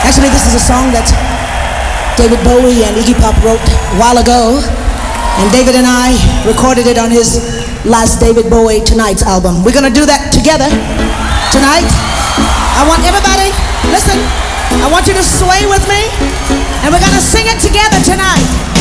Actually, this is a song that David Bowie and Iggy Pop wrote a while ago, and David and I recorded it on his last David Bowie Tonight's album. We're gonna do that together tonight. I want everybody, listen, I want you to sway with me, and we're gonna sing it together tonight.